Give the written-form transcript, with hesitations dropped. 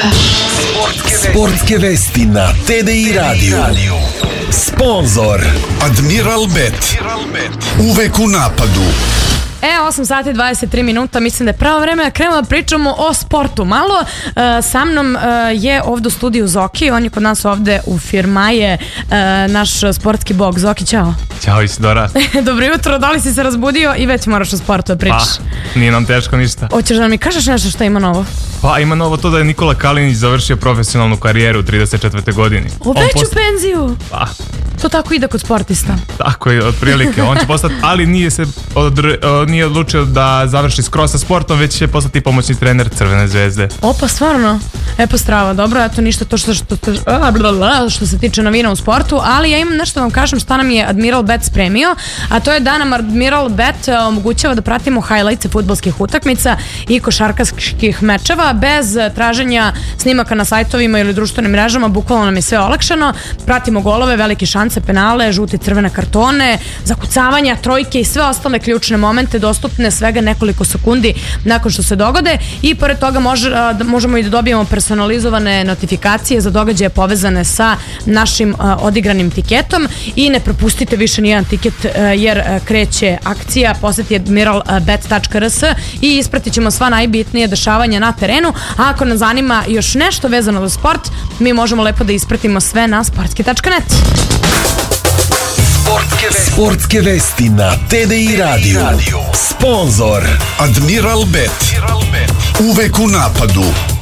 Sportske vesti na TDI Radio. Sponzor Admiral Bet. Uvek u napadu. 8 sati 23 minuta, mislim da je pravo vreme da krenemo da pričamo o sportu malo. Sa mnom je ovdje u studiju Zoki, on je kod nas ovdje u Firmaje, naš sportski bog. Zoki, čao. Ćao Isidora. Dobro jutro, da li si se razbudio i već moraš o sportu da pričaš? Pa, nije nam teško ništa. Hoćeš da mi kažeš nešto što ima novo? Pa ima novo to da je Nikola Kalinić završio profesionalnu karijeru u 34. godini. Veću penziju? Pa. To tako ide kod sportista. Tako je, otprilike. On će postati, ali nije odlučio da završi skroz sa sportom, već će postati pomoćni trener Crvene zvezde. Opa, stvarno? Epo strava, dobro, eto ništa to što se tiče novina u sportu, ali ja imam nešto da vam kažem šta nam je Admiral Bet spremio, a to je da nam Admiral Bet omogućava da pratimo highlights fudbalskih utakmica i košarkaških mečeva bez traženja snimaka na sajtovima ili društvenim mrežama. Bukvalno nam je sve olakšano, pratimo golove, velike šanse, penale, žute, crvene kartone, zakucavanja, trojke i sve ostale ključne momente dostupne svega nekoliko sekundi nakon što se dogode, i pored toga možemo i da dobijemo personalizovane notifikacije za događaje povezane sa našim odigranim tiketom. I ne propustite više nijedan tiket jer kreće akcija. Poseti admiralbet.rs i ispratit ćemo sva najbitnije dešavanja na terenu, a ako nas zanima još nešto vezano za sport, mi možemo lepo da ispratimo sve na sportski.net. Sportske vesti na TDI Radio. Sponzor Admiral Bet. Uvek u napadu.